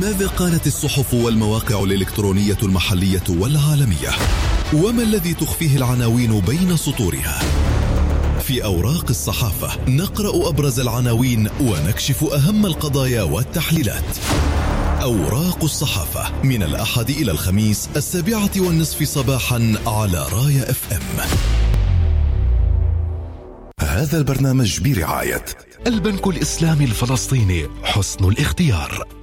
ماذا قالت الصحف والمواقع الإلكترونية المحلية والعالمية؟ وما الذي تخفيه العناوين بين سطورها؟ في أوراق الصحافة نقرأ أبرز العناوين ونكشف أهم القضايا والتحليلات. أوراق الصحافة من الأحد إلى الخميس 7:30 صباحا على راية FM. هذا البرنامج برعاية البنك الإسلامي الفلسطيني، حسن الاختيار.